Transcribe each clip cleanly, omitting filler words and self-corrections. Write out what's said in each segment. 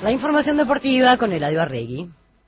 La información deportiva con Eladio Arregui.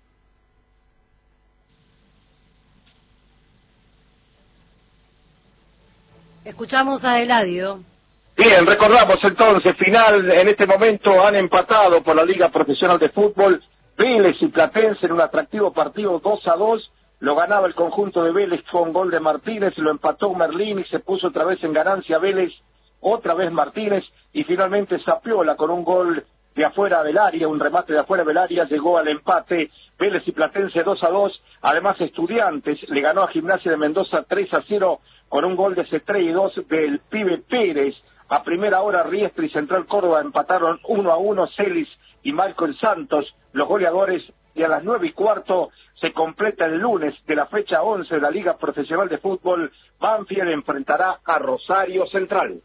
Escuchamos a Eladio. Bien, recordamos entonces, final, en este momento han empatado por la Liga Profesional de Fútbol Vélez y Platense en un atractivo partido 2-2, lo ganaba el conjunto de Vélez con gol de Martínez, lo empató Merlín y se puso otra vez en ganancia Vélez, otra vez Martínez, y finalmente Zapiola con un gol de afuera del área, un remate de afuera del área, llegó al empate, Vélez y Platense 2-2, además Estudiantes le ganó a Gimnasia de Mendoza 3-0 con un gol de Cetré y 2 del Pibe Pérez. A primera hora Riestra y Central Córdoba empataron 1-1, Celis y Malcolm Santos, los goleadores, y a las 9:15 se completa el lunes de la fecha 11 de la Liga Profesional de Fútbol. Banfield enfrentará a Rosario Central.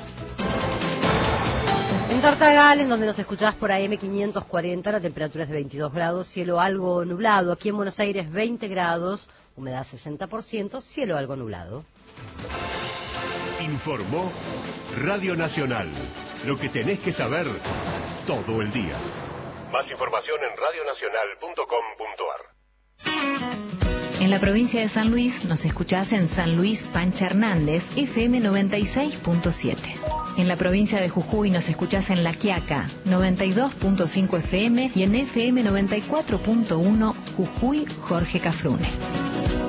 En Tartagal, en donde nos escuchás por AM 540, la temperatura es de 22 grados, cielo algo nublado. Aquí en Buenos Aires 20 grados, humedad 60%, cielo algo nublado. Informó Radio Nacional. Lo que tenés que saber todo el día. Más información en radionacional.com.ar. En la provincia de San Luis nos escuchás en San Luis Pancha Hernández, FM 96.7. En la provincia de Jujuy nos escuchás en La Quiaca, 92.5 FM y en FM 94.1 Jujuy Jorge Cafrune.